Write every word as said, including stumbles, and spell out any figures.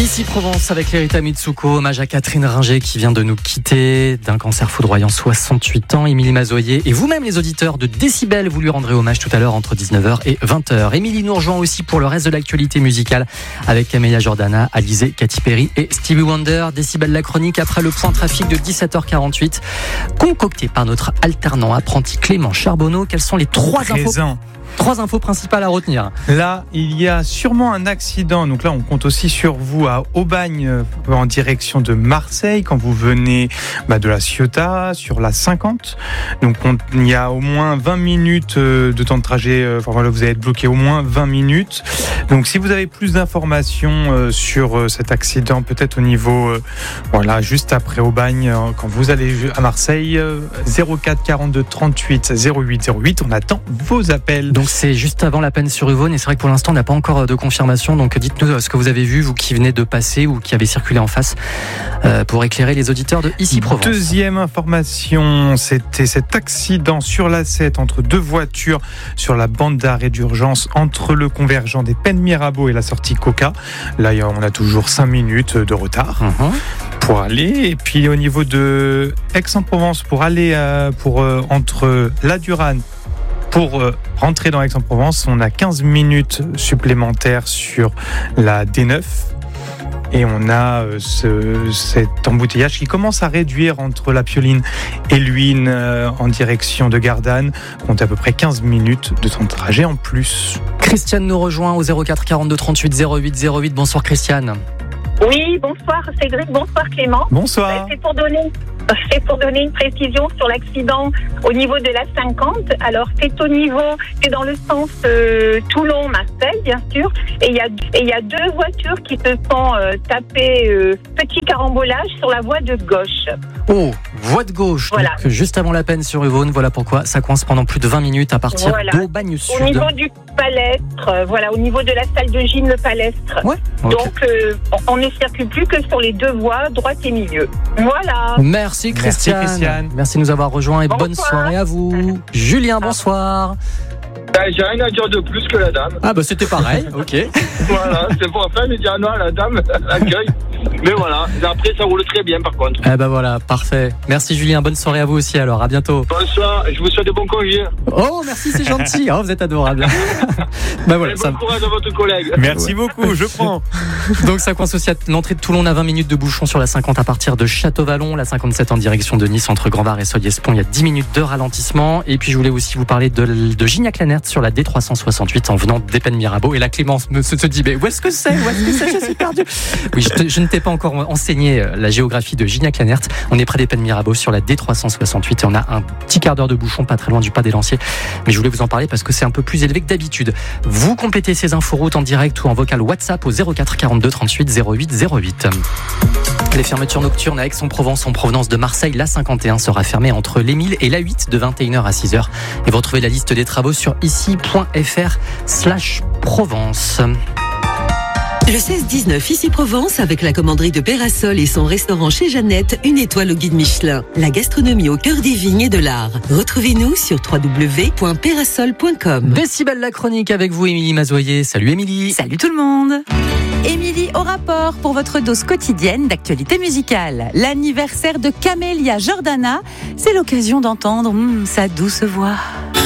Ici Provence avec l'Erita Mitsuko, hommage à Catherine Ringer qui vient de nous quitter d'un cancer foudroyant, soixante-huit ans. Émilie Mazoyer et vous-même les auditeurs de Décibel, vous lui rendrez hommage tout à l'heure entre dix-neuf heures et vingt heures. Émilie nous rejoint aussi pour le reste de l'actualité musicale avec Camélia Jordana, Alizé, Katy Perry et Stevie Wonder. Décibel la chronique après le point trafic de dix-sept heures quarante-huit, concocté par notre alternant apprenti Clément Charbonneau. Quelles sont les trois Présent. infos Trois infos principales à retenir. Là, il y a sûrement un accident. Donc là, on compte aussi sur vous à Aubagne, en direction de Marseille, quand vous venez bah, de la Ciotat, sur la cinquante. Donc on, il y a au moins vingt minutes de temps de trajet. Enfin voilà, vous allez être bloqué au moins vingt minutes. Donc si vous avez plus d'informations sur cet accident, peut-être au niveau, voilà, juste après Aubagne, quand vous allez à Marseille, zéro quatre quarante-deux trente-huit zéro huit zéro huit, on attend vos appels. Donc c'est juste avant la Peine-sur-Yvonne et c'est vrai que pour l'instant on n'a pas encore de confirmation, donc dites-nous ce que vous avez vu, vous qui venez de passer ou qui avez circulé en face, euh, pour éclairer les auditeurs de Ici Provence. Deuxième information, c'était cet accident sur l'A sept entre deux voitures sur la bande d'arrêt d'urgence entre le convergent des Pennes Mirabeau et la sortie Coca. Là on a toujours cinq minutes de retard. Mmh. Pour aller, et puis au niveau de Aix-en-Provence pour aller euh, pour euh, entre la Durane. Pour rentrer dans Aix-en-Provence, on a quinze minutes supplémentaires sur la D neuf. Et on a ce, cet embouteillage qui commence à réduire entre la Pioline et Luynes en direction de Gardanne. On compte à peu près quinze minutes de temps de trajet en plus. Christiane nous rejoint au zéro quatre quarante-deux trente-huit zéro huit zéro huit. Bonsoir Christiane. Oui, bonsoir Cédric, bonsoir Clément. Bonsoir. C'est pour donner... C'est pour donner une précision sur l'accident au niveau de la cinquante. Alors, c'est au niveau, c'est dans le sens euh, Toulon-Marseille, bien sûr. Et il y a, et il y a deux voitures qui se sont euh, tapées euh, petit carambolage sur la voie de gauche. Oh, voie de gauche. Voilà. Donc, juste avant la Peine-sur-Yvonne. Voilà pourquoi ça coince pendant plus de vingt minutes à partir voilà. d'Aubagne Sud. Au niveau du Palestre, euh, voilà, au niveau de la salle de gym, le Palestre. Ouais. Okay. Donc, euh, on ne circule plus que sur les deux voies, droite et milieu. Voilà. Merci. Merci Christiane. Merci Christiane. Merci de nous avoir rejoints et bonsoir. Bonne soirée à vous. Julien, bonsoir. Ben, j'ai rien à dire de plus que la dame. Ah bah c'était pareil, ok. Voilà, c'est pour ça de dire non à la dame, l'accueil. Mais voilà, après ça roule très bien par contre. Eh ben voilà, parfait. Merci Julien, bonne soirée à vous aussi alors, à bientôt. Bonsoir, je vous souhaite de bons congés. Oh merci, c'est gentil, oh, vous êtes adorable. Ben voilà, bon ça... courage à votre collègue. Merci ouais. beaucoup, je prends. Donc ça coince aussi à l'entrée de Toulon, on a vingt minutes de bouchon sur la cinquante à partir de Château-Vallon, la cinquante-sept en direction de Nice, entre Grand-Var et Solliès-Pont, il y a dix minutes de ralentissement. Et puis je voulais aussi vous parler de, de Gignac-Lanert sur la D trois cent soixante-huit en venant des Pennes Mirabeau. Et la Clémence me, se, se dit, mais où est-ce que c'est Où est-ce que c'est Je suis perdu. Oui, je, je ne t'ai pas encore enseigné la géographie de Gignac-Lanert. On est près des Pennes Mirabeau sur la D trois cent soixante-huit et on a un petit quart d'heure de bouchon, pas très loin du Pas des Lanciers. Mais je voulais vous en parler parce que c'est un peu plus élevé que d'habitude. Vous complétez ces inforoutes en direct ou en vocal WhatsApp au zéro quatre quarante-deux trente-huit zéro huit zéro huit. Les fermetures nocturnes à Aix-en-Provence en provenance de Marseille, la cinquante et un sera fermée entre l'Émile et la huit de vingt et une heures à six heures. Et vous retrouvez la liste des travaux sur ici point f r slash Provence. Le seize dix-neuf Ici Provence avec la commanderie de Pérasol et son restaurant chez Jeannette, une étoile au guide Michelin. La gastronomie au cœur des vignes et de l'art. Retrouvez-nous sur w w w point pérasol point com. Décibel la chronique avec vous Émilie Mazoyer. Salut Émilie. Salut tout le monde. Émilie au rapport pour votre dose quotidienne d'actualité musicale. L'anniversaire de Camélia Jordana, c'est l'occasion d'entendre mm, sa douce voix.